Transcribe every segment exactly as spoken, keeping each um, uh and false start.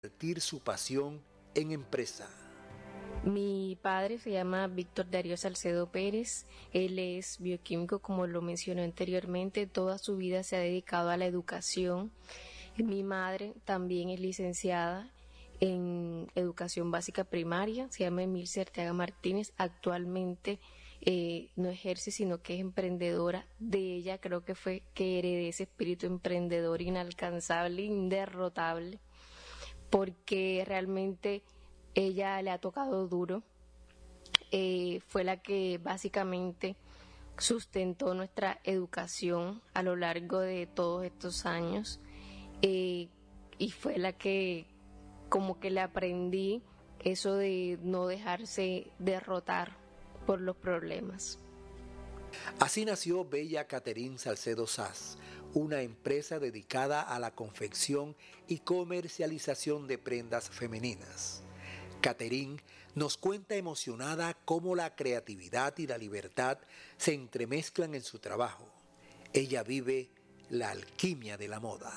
convertir su pasión en empresa. Mi padre se llama Víctor Darío Salcedo Pérez, él es bioquímico, como lo mencioné anteriormente, toda su vida se ha dedicado a la educación. Mi madre también es licenciada en educación básica primaria, se llama Emilce Arteaga Martínez, actualmente eh, no ejerce sino que es emprendedora. De ella creo que fue que heredé ese espíritu emprendedor inalcanzable, inderrotable, porque realmente ella le ha tocado duro, eh, fue la que básicamente sustentó nuestra educación a lo largo de todos estos años, eh, y fue la que como que le aprendí eso de no dejarse derrotar por los problemas. Así nació Bella Catherine Salcedo Saz, una empresa dedicada a la confección y comercialización de prendas femeninas. Catherine nos cuenta emocionada cómo la creatividad y la libertad se entremezclan en su trabajo. Ella vive la alquimia de la moda.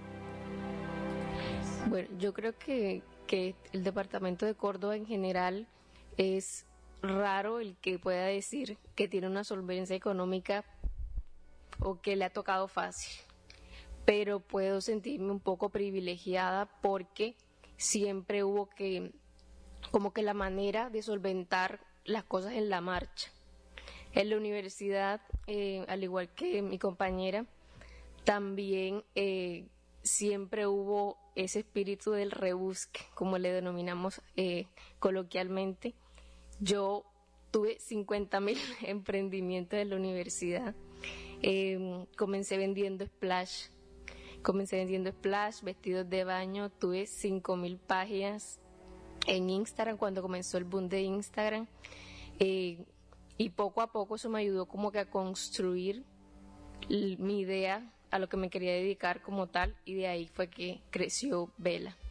Bueno, yo creo que, que el departamento de Córdoba en general es raro el que pueda decir que tiene una solvencia económica o que le ha tocado fácil, pero puedo sentirme un poco privilegiada porque siempre hubo que, como que la manera de solventar las cosas en la marcha. En la universidad, eh, al igual que mi compañera, también eh, siempre hubo ese espíritu del rebusque, como le denominamos eh, coloquialmente. Yo tuve cincuenta mil emprendimientos en la universidad. Eh, comencé vendiendo splash, comencé vendiendo splash, vestidos de baño, tuve cinco mil páginas en Instagram cuando comenzó el boom de Instagram, eh, y poco a poco eso me ayudó como que a construir mi idea a lo que me quería dedicar como tal, y de ahí fue que creció Vela.